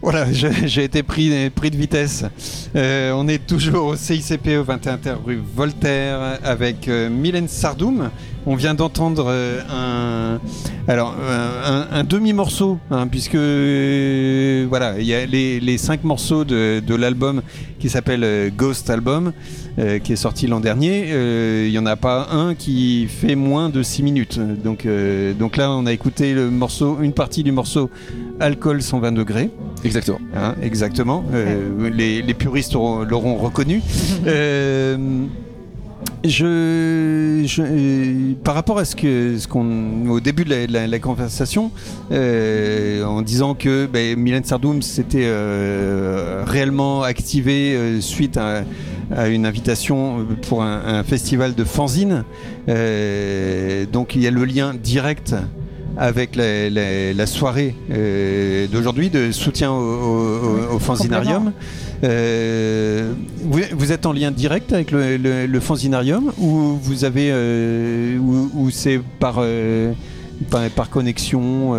Voilà, j'ai été pris de vitesse. On est toujours au CICP au 21 rue Voltaire avec Mylène Sardoum. On vient d'entendre un demi-morceau, puisque voilà, il y a les 5 morceaux de l'album qui s'appelle Ghost Album, qui est sorti l'an dernier. Il n'y en a pas un qui fait moins de 6 minutes. Donc là, on a écouté une partie du morceau Alcool 120 degrés. Exactement. Exactement. Les puristes l'auront reconnu. Par rapport à au début de la conversation, en disant que Mylène Sardoum s'était réellement activée suite à une invitation pour un festival de fanzine, donc il y a le lien direct avec la soirée d'aujourd'hui de soutien au fanzinarium. Vous êtes en lien direct avec le fanzinarium ou vous avez ou c'est par connexion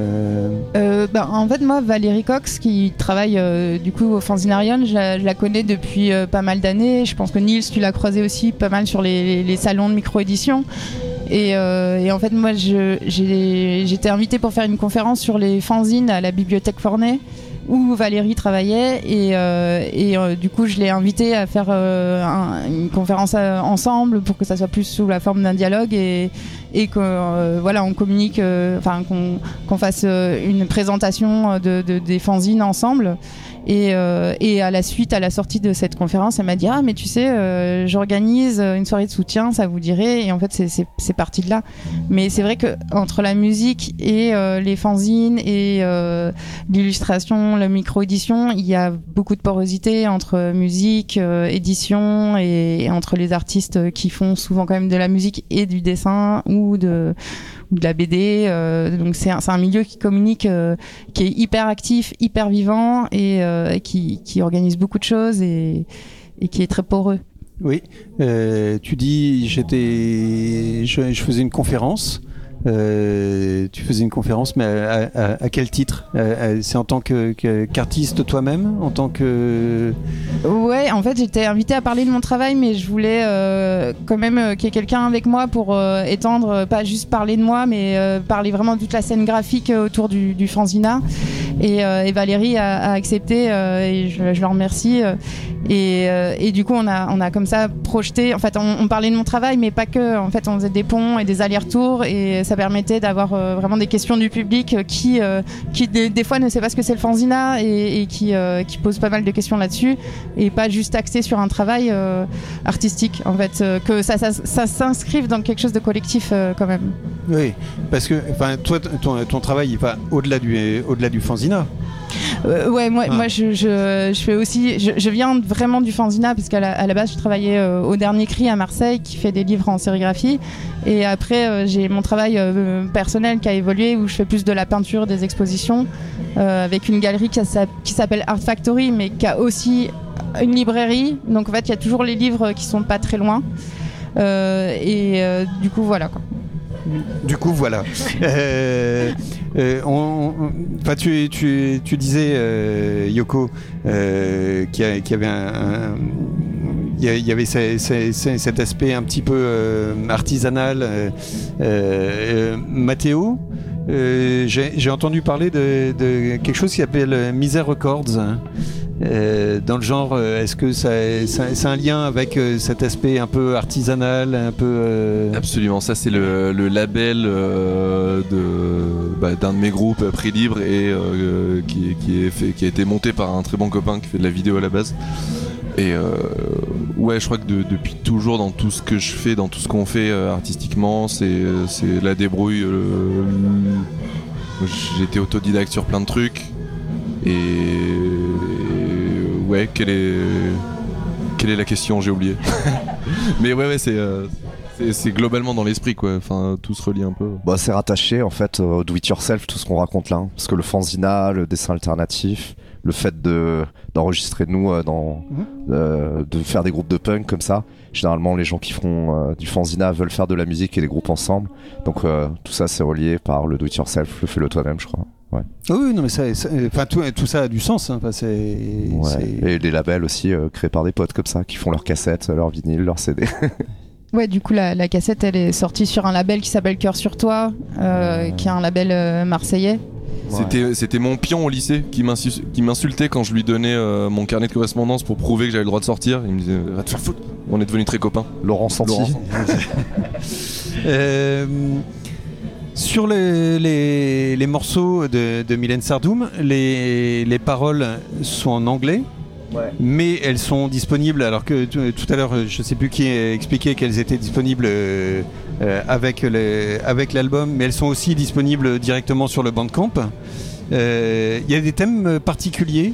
En fait, moi, Valérie Cox, qui travaille du coup au fanzinarium, je la connais depuis pas mal d'années. Je pense que Nils, tu l'as croisé aussi pas mal sur les salons de micro-édition. Et en fait, moi, j'étais invitée pour faire une conférence sur les fanzines à la bibliothèque Forney, où Valérie travaillait, et du coup, je l'ai invitée à faire une conférence ensemble pour que ça soit plus sous la forme d'un dialogue et que voilà, on communique, qu'on fasse une présentation des fanzines ensemble. Et à la sortie de cette conférence, elle m'a dit « Ah, mais tu sais, j'organise une soirée de soutien, ça vous dirait ?» Et en fait, c'est parti de là. Mais c'est vrai qu'entre la musique et les fanzines et l'illustration, la micro-édition, il y a beaucoup de porosité entre musique, édition et entre les artistes qui font souvent quand même de la musique et du dessin ou de la BD, donc c'est un milieu qui communique, qui est hyper actif, hyper vivant et qui organise beaucoup de choses et qui est très poreux. Oui, tu dis je faisais une conférence. Tu faisais une conférence, mais à quel titre ? C'est en tant qu'artiste toi-même, en tant que... Ouais, en fait, j'étais invitée à parler de mon travail, mais je voulais quand même qu'il y ait quelqu'un avec moi pour étendre, pas juste parler de moi, mais parler vraiment de toute la scène graphique autour du fanzina. Et Valérie a accepté, et je leur remercie. Et du coup, on a comme ça projeté. En fait, on parlait de mon travail, mais pas que. En fait, on faisait des ponts et des allers-retours, et ça permettait d'avoir vraiment des questions du public qui des fois ne sait pas ce que c'est le fanzina et qui pose pas mal de questions là-dessus, et pas juste axé sur un travail artistique. En fait, que ça s'inscrive dans quelque chose de collectif quand même. Oui, parce que toi, ton travail il va au-delà du fanzina. Ouais, moi je fais aussi, je viens vraiment du fanzina, parce qu'à la base je travaillais au Dernier Cri à Marseille, qui fait des livres en sérigraphie, et après j'ai mon travail personnel qui a évolué, où je fais plus de la peinture, des expositions, avec une galerie qui s'appelle Art Factory, mais qui a aussi une librairie, donc en fait il y a toujours les livres qui sont pas très loin, du coup voilà quoi. Du coup, voilà. Tu disais, Yoko, qu'il y avait il y avait cet aspect un petit peu artisanal. Mathéo, j'ai entendu parler de quelque chose qui s'appelle Misère Records. Dans le genre, est-ce que c'est un lien avec cet aspect un peu artisanal, un peu Absolument, ça c'est le label d'un de mes groupes, Prix Libre, et qui a été monté par un très bon copain qui fait de la vidéo à la base. Et ouais, je crois que depuis toujours, dans tout ce que je fais, dans tout ce qu'on fait artistiquement, c'est la débrouille. J'étais autodidacte sur plein de trucs, et ouais, quelle est la question, j'ai oublié. Mais ouais, c'est globalement dans l'esprit, quoi. Enfin, tout se relie un peu. Bah, c'est rattaché en fait au do it yourself, tout ce qu'on raconte là, hein. Parce que le fanzina, le dessin alternatif, le fait d'enregistrer nous, de faire des groupes de punk comme ça. Généralement, les gens qui font du fanzina veulent faire de la musique et des groupes ensemble. Donc tout ça, c'est relié par le do it yourself, le fais-le toi-même, je crois. Oui, non, mais tout ça a du sens. Hein. Et les labels aussi créés par des potes comme ça qui font leurs cassettes, leurs vinyles, leurs CD. Ouais, du coup, la cassette, elle est sortie sur un label qui s'appelle Cœur sur toi, qui est un label marseillais. C'était mon pion au lycée qui m'insultait quand je lui donnais mon carnet de correspondance pour prouver que j'avais le droit de sortir. Il me disait va te faire foutre. On est devenus très copains. Laurent Santi. Sur les morceaux de Mylène Sardoum, les paroles sont en anglais. Ouais. Mais elles sont disponibles, alors que tout à l'heure, je ne sais plus qui a expliqué qu'elles étaient disponibles avec l'album, mais elles sont aussi disponibles directement sur le Bandcamp. Il y a des thèmes particuliers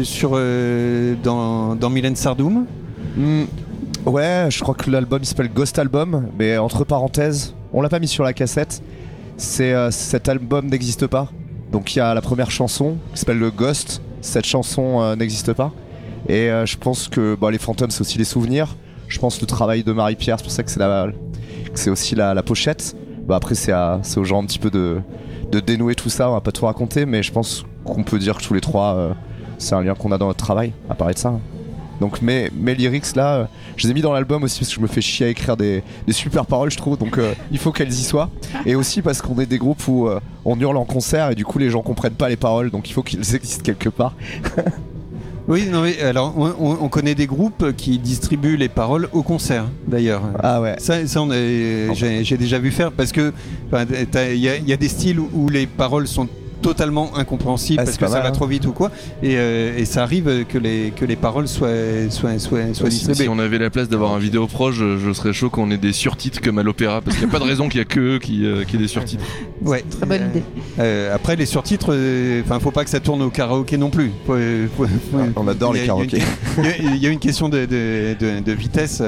dans Mylène Sardoum. Ouais, je crois que l'album il s'appelle Ghost Album, mais entre parenthèses, on l'a pas mis sur la cassette. Cet album n'existe pas. Donc il y a la première chanson qui s'appelle le Ghost. Cette chanson n'existe pas. Et je pense que les fantômes c'est aussi les souvenirs. Je pense le travail de Marie-Pierre, c'est pour ça que c'est aussi la pochette. Après c'est aux gens un petit peu de dénouer tout ça, on va pas tout raconter, mais je pense qu'on peut dire que tous les trois c'est un lien qu'on a dans notre travail, à parler de ça. Donc mes lyrics là, je les ai mis dans l'album aussi parce que je me fais chier à écrire des super paroles je trouve, donc il faut qu'elles y soient. Et aussi parce qu'on est des groupes où on hurle en concert et du coup les gens comprennent pas les paroles, donc il faut qu'ils existent quelque part. Oui, non, mais alors on connaît des groupes qui distribuent les paroles au concert, d'ailleurs. Ah ouais. Ça j'ai déjà vu faire parce que il y a des styles où les paroles sont totalement incompréhensible parce que ça va trop vite ou quoi, et ça arrive que les paroles soient distribuées. Si on avait la place d'avoir un vidéo proche, je serais chaud qu'on ait des surtitres comme à l'opéra, parce qu'il n'y a pas de raison qu'il y a que eux qui aient des surtitres. Ouais, très bonne idée. Après les surtitres, faut pas que ça tourne au karaoké non plus. On adore les karaokés. Il y a une question de vitesse.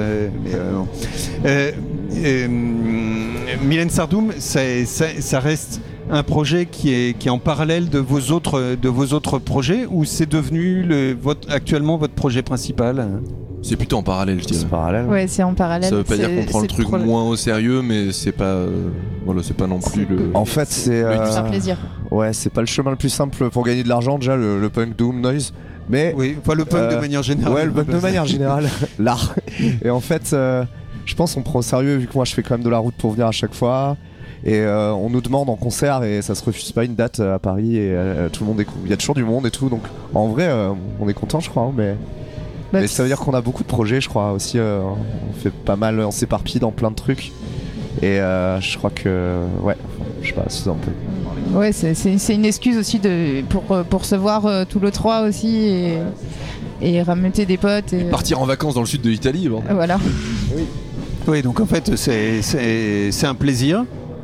Mylène Sardoum, ça reste un projet qui est en parallèle de vos autres projets, ou c'est devenu actuellement votre projet principal? C'est plutôt en parallèle, je dirais. C'est parallèle. Ouais, c'est en parallèle. Ça veut pas dire qu'on prend le truc moins au sérieux, mais c'est pas non plus le. En fait, c'est un plaisir. Ouais, c'est pas le chemin le plus simple pour gagner de l'argent déjà, le punk doom noise. Mais oui, le punk de manière générale. Ouais, le punk de manière générale, l'art. Et en fait, je pense qu'on prend au sérieux vu que moi je fais quand même de la route pour venir à chaque fois. Et on nous demande en concert et ça se refuse pas une date à Paris, et tout le monde il y a toujours du monde et tout, donc en vrai on est content je crois, hein, mais ça veut dire qu'on a beaucoup de projets je crois aussi, on fait pas mal, on s'éparpille dans plein de trucs, et je crois que je sais pas si ça on peut. Ouais, c'est une excuse aussi pour se voir tout le 3 aussi, et rameuter des potes et partir en vacances dans le sud de l'Italie. Bon. Voilà. Oui, donc en fait c'est un plaisir.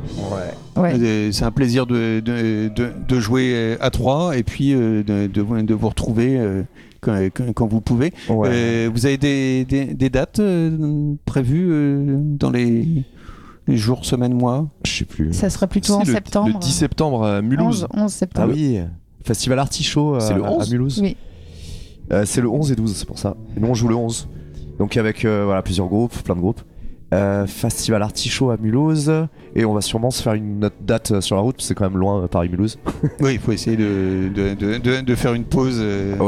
Ouais. C'est un plaisir de jouer à 3 et puis de vous retrouver quand vous pouvez. Ouais. Vous avez des dates prévues dans les jours, semaines, mois? Je sais plus. Ça sera plutôt en septembre. Le 10 septembre à Mulhouse. 11 septembre. Ah oui, Festival Artichaut à Mulhouse. Oui. C'est le 11 et 12, c'est pour ça. Et nous on joue le 11. Donc avec plusieurs groupes, plein de groupes. Festival Artichaut à Mulhouse, et on va sûrement se faire une autre date sur la route, c'est quand même loin, Paris-Mulhouse. Oui, il faut essayer de faire une pause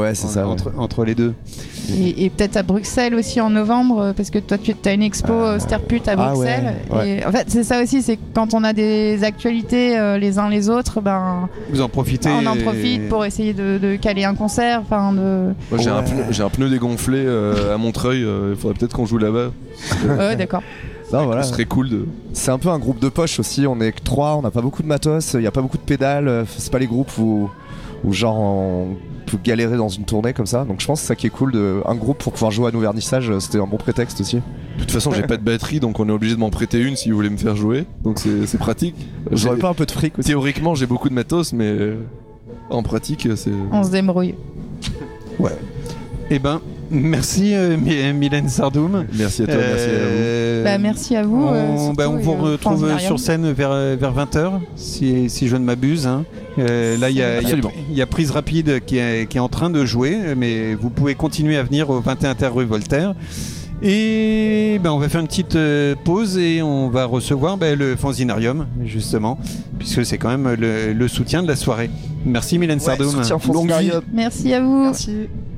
entre les deux. Et peut-être à Bruxelles aussi en novembre, parce que toi tu as une expo Sterput à Bruxelles. Et en fait c'est ça aussi, c'est quand on a des actualités les uns les autres, vous en profitez. On en profite pour essayer de caler un concert. Moi, j'ai un pneu dégonflé à Montreuil, il faudrait peut-être qu'on joue là-bas. Ouais, d'accord. Non, voilà. Ce serait cool C'est un peu un groupe de poche aussi, on est que 3, on n'a pas beaucoup de matos, il n'y a pas beaucoup de pédales, c'est pas les groupes où genre on peut galérer dans une tournée comme ça, donc je pense que c'est ça qui est cool, un groupe pour pouvoir jouer à nos vernissages, c'était un bon prétexte aussi. De toute façon j'ai pas de batterie, donc on est obligé de m'en prêter une si vous voulez me faire jouer, donc c'est pratique. J'aurais pas un peu de fric aussi. Théoriquement j'ai beaucoup de matos, mais en pratique c'est... On se débrouille. Ouais. Eh ben, merci Mylène Sardoum. Merci à toi, merci à vous. Merci à vous. On vous retrouve sur scène vers 20h, si je ne m'abuse. Hein. Là, il y a Prise Rapide qui est en train de jouer, mais vous pouvez continuer à venir au 21 Terre rue Voltaire. Et on va faire une petite pause et on va recevoir le Fanzinarium, justement, puisque c'est quand même le soutien de la soirée. Merci Mylène Sardoum. Soutien Fanzinarium. Merci à vous. Merci.